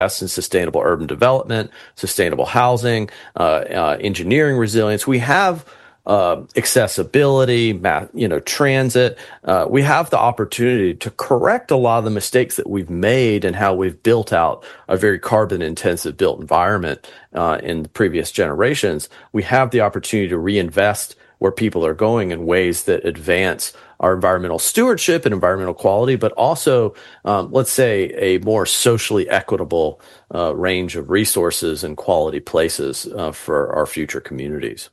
in sustainable urban development, sustainable housing, engineering resilience. We have accessibility, transit. We have the opportunity to correct a lot of the mistakes that we've made and how we've built out a very carbon-intensive built environment in the previous generations. We have the opportunity to reinvest where people are going in ways that advance our environmental stewardship and environmental quality, but also, let's say, a more socially equitable range of resources and quality places for our future communities.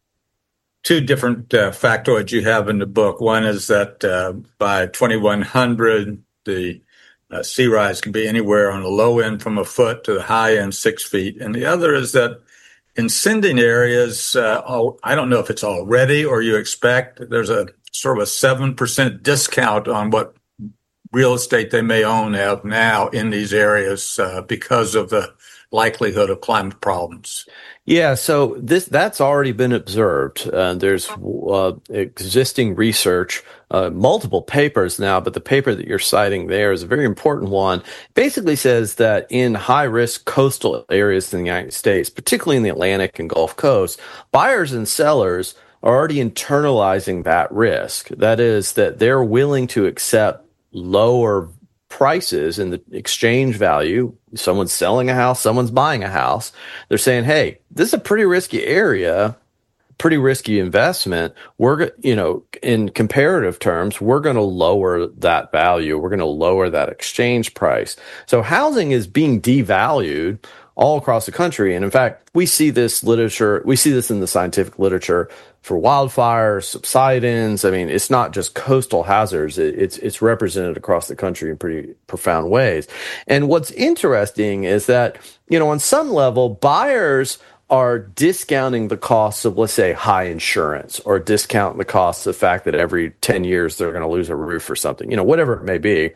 Two different factoids you have in the book. One is that by 2100, the sea rise can be anywhere on the low end from a foot to the high end 6 feet. And the other is that in sending areas, I don't know if it's already or you expect, there's a sort of a 7% discount on what real estate they may own have now in these areas because of the likelihood of climate problems. Yeah, so that's already been observed. There's existing research, multiple papers now, but the paper that you're citing there is a very important one. It basically says that in high-risk coastal areas in the United States, particularly in the Atlantic and Gulf Coast, buyers and sellers are already internalizing that risk. That is, that they're willing to accept lower prices in the exchange value. Someone's selling a house, someone's buying a house. They're saying, hey, this is a pretty risky area, pretty risky investment. We're, in comparative terms, we're going to lower that value. We're going to lower that exchange price. So housing is being devalued all across the country. And in fact, we see this in the scientific literature for wildfires, subsidence. I mean, it's not just coastal hazards. It's represented across the country in pretty profound ways. And what's interesting is that, on some level, buyers are discounting the costs of, let's say, high insurance, or discounting the costs of the fact that every 10 years they're going to lose a roof or something, whatever it may be.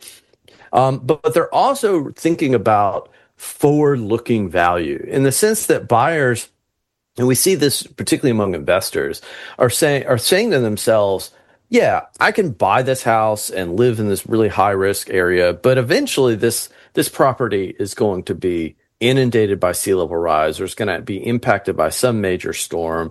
But they're also thinking about forward-looking value in the sense that buyers, and we see this particularly among investors, are saying to themselves, yeah, I can buy this house and live in this really high-risk area, but eventually this property is going to be inundated by sea level rise, or it's going to be impacted by some major storm.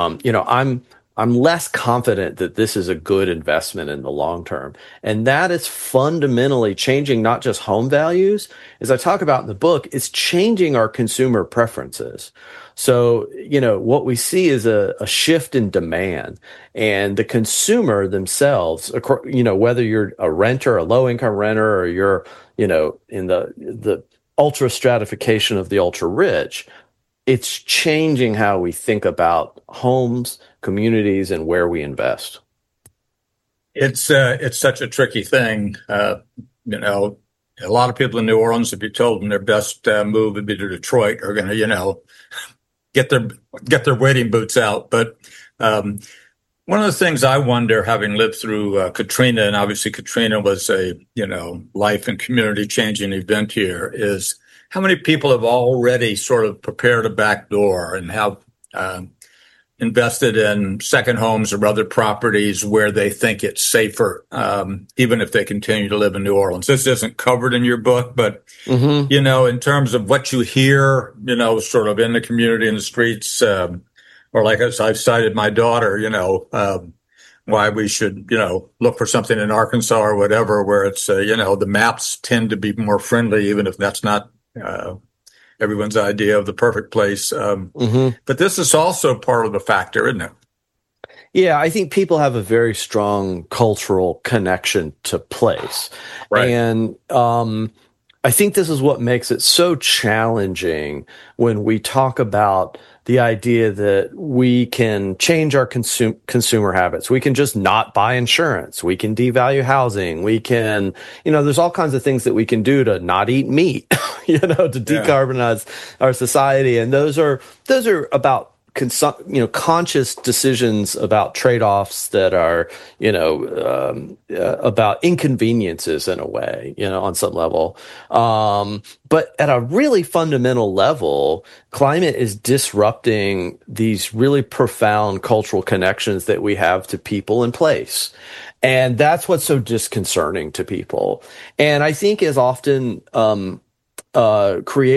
I'm less confident that this is a good investment in the long term. And that is fundamentally changing not just home values, as I talk about in the book, it's changing our consumer preferences. So, what we see is a shift in demand, and the consumer themselves, whether you're a renter, a low income renter, or you're, in the ultra stratification of the ultra rich, it's changing how we think about homes, communities, and where we invest. It's such a tricky thing. A lot of people in New Orleans, if you told them their best move would be to Detroit, are going to, get their wading boots out. But one of the things I wonder, having lived through Katrina, and obviously Katrina was a life and community changing event here, is how many people have already sort of prepared a back door and have invested in second homes or other properties where they think it's safer, even if they continue to live in New Orleans. This isn't covered in your book, but, in terms of what you hear, sort of in the community, in the streets, or like as I've cited my daughter, why we should, look for something in Arkansas or whatever, where it's, the maps tend to be more friendly, even if that's not everyone's idea of the perfect place. But this is also part of the factor, isn't it? Yeah, I think people have a very strong cultural connection to place. Right. And I think this is what makes it so challenging when we talk about the idea that we can change our consumer habits. We can just not buy insurance. We can devalue housing. We can, there's all kinds of things that we can do to not eat meat, to decarbonize our society. And those are about conscious decisions about trade-offs that are, about inconveniences in a way, on some level. But at a really fundamental level, climate is disrupting these really profound cultural connections that we have to people and place. And that's what's so disconcerting to people. And I think is often, create